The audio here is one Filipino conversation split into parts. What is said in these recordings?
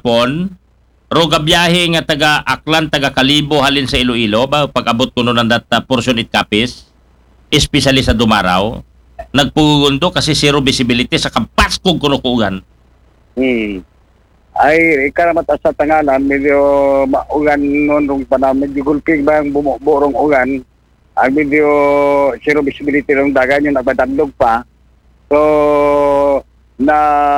gihapon ro gabiyahe nga taga Aklan, taga Kalibo halin sa Iloilo ba pag-abot kuno ng that portion it kapis, especially sa Dumaraw, nagpugundo kasi zero visibility sa kapaskog kuno kuugan. Ay ikaramat sa tanganan medyo maugan noon rong panahon medyo gulping ba ang bumuborong ugan ang medyo zero visibility ng dagan yung nagbadandog pa so na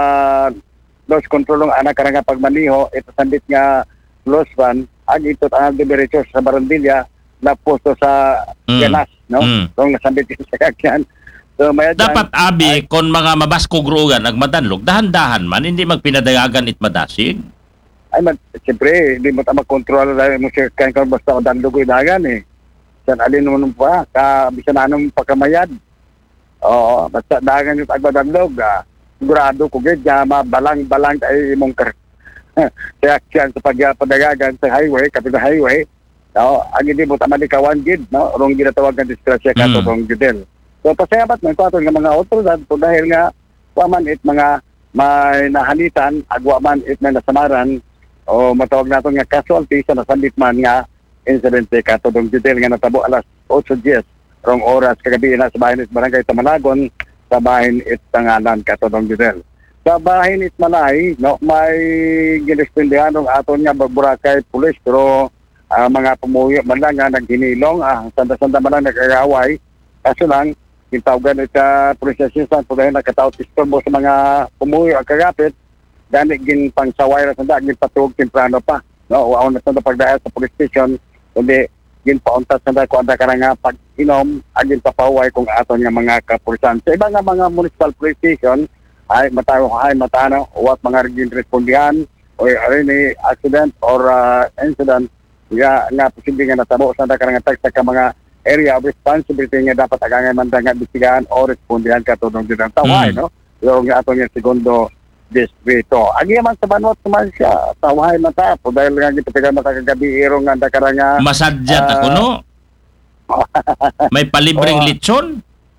loss control ng anak karang pagmaniho ito sandit nga loss van ag ito ang diretso sa Barandilla na posto sa ganas no kung nasambit sa kakyan. So, dapat abi kon mga mabaskog rugan nagmadanlog dahan-dahan man hindi magpinadayagan it madasig. Ay siyempre hindi mo ta makontrol dahil mo siya kan basta danlog yung dagan eh. San alin mo pa ka bisan anong pagkamayad. Oo, basta dagan yung agbadanlog sigurado ko gid balang tay imong kaya sa pagpadagagan sa highway kapit highway. No, ag hindi mo ta malikawan gid no rong ginatawag nga disgrasya kato rong gidel. So pasayabat man ko aton nga mga otoridad so dahil nga waman it mga may nahalitan agwa man it may nasamaran o matawag naton nga casualty sa nasambit man nga insidente kato dong detail nga natabo alas 8:10 rong oras kagabi na sa bahin it barangay Tamanagon sa bahin it Tangalan kato dong detail. Sa bahin it Malay no may ginispendihan ng aton nga Boracay Police pero mga pumuyo man lang nga naghinilong sanda-sanda man lang nagagaway kaso lang kintawagan ita police assistant po dahil nakataot istorbo sa mga pumuyo at kagapit gani gin pangsaway na sanda gin patuog temprano pa no waon na sanda pagdahil sa police station kundi gin pauntat sanda ko anda karang pag-inom agin papaway kung aton nga mga kapulisan sa iba nga mga municipal police station ay matano wat mga gin respondihan o any accident or incident nga posible nga natabo sanda karang tag sa mga area of responsibility nga dapat agangay man nga bisigan o respondihan katulong din ang taway no yung atong yung segundo distrito agi man sa banwat naman siya taway man ta po dahil nga gito pigan matagagabi irong nga karanga masadya ta kuno may palibreng litson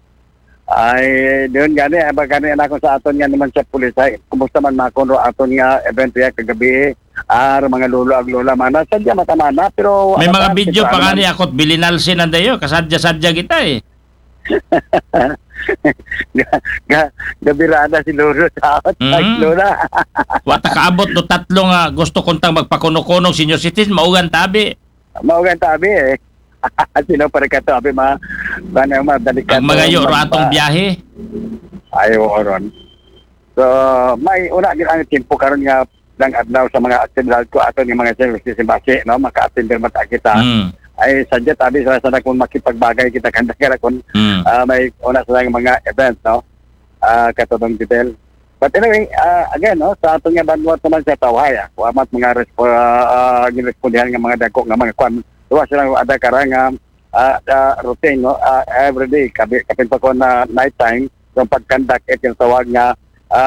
ay doon gani gani anak ko sa aton nga naman sa pulis ay kumusta man makonro aton nga event ya kagabi mga lolo ag lola man sadya matamana pero may mga video pa kani akot bilinalsin andayo kasadya-sadya kita eh. Gabirada si lolo sa akot lola. Wata kaabot no tatlo nga gusto kontang magpakuno-kuno senior citizen maugan tabi eh. Sino para ka tabi madalikat ang mga yoro atong biyahe ayo oron so may una gid ang tempo karon nga lang adlaw sa mga aktibidad ko ato ng mga services base no maka-attend mata kita ay sadya tabi sa kung makipagbagay kita kanda kon may una sa mga event no katong detail but anyway again no sa ato nga banwat naman sa tawhay wamat mga girespondihan nga mga dagko nga mga kwan duwa sila ada karang routine no every day kapin pa ko na night time yung pagkandak itong tawag nga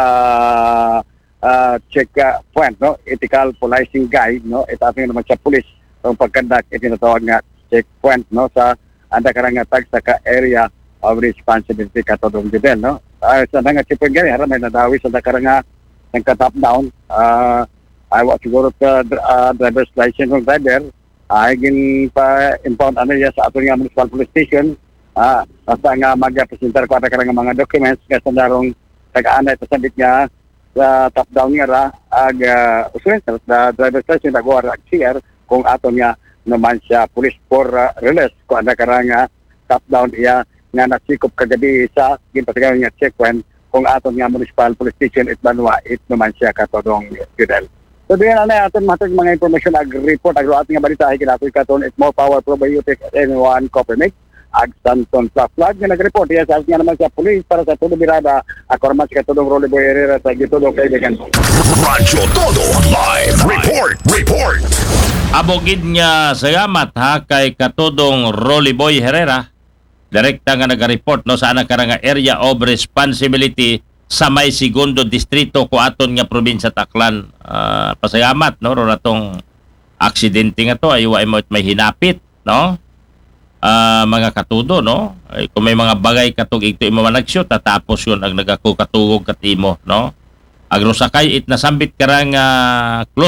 check point no ethical policing guide no ito ating naman sa police yung pagkandak itong tawag nga check point no sa ada karang tag sa area of responsibility katong gidel no sa nga check point gani haram may nadawi sa karang ng top down I was siguro ka driver's license ng driver ay gin pa impound niya sa aton nga municipal police station basta nga mag-presentar ko ata karang mga documents nga sa darong tagaan ito sabit nga sa top down nga ra ag usually sa driver's license nagwa CR kung aton nga naman siya police for release ko ata karang top down iya nga nasikop kagabi sa ginpatagan nga checkpoint kung aton nga municipal police station it Banwa it naman siya katodong Fidel. So diyan na aton matag mga information ag report ag ating nga balita ay kinatoy katon it more power probiotic anyone Copernic ag Santon Flag nga nag-report iya sa nga naman sa police para sa tulo birada ako raman sa katulong Rolly Boy Herrera sa gitulo kaibigan. Radyo Todo live report. Abogid nga salamat kay katudong Rolly Boy Herrera direkta nga nag-report no sa anak karang area of responsibility sa may segundo distrito ko aton nga probinsya Taclan. Pasalamat no ro natong aksidente nga to ay may hinapit no mga katudo no ay, kung may mga bagay katog ito imo managshoot tatapos yun ang nagako katugog katimo no agro sakay it nasambit karang